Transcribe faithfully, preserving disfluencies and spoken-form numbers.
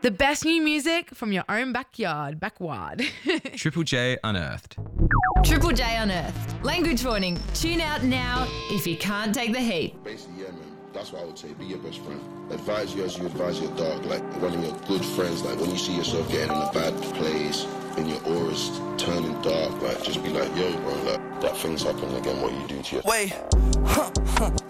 The best new music from your own backyard, backward. Triple J Unearthed. Triple J Unearthed. Language warning. Tune out now if you can't take the heat. Basically, yeah, man. That's what I would say. Be your best friend. Advise you as you advise your dog. Like one of your good friends. Like when you see yourself getting in a bad place, and your aura's turning dark, like just be like, yo, bro, like that thing's happening again. What you do to your Wait, huh, huh.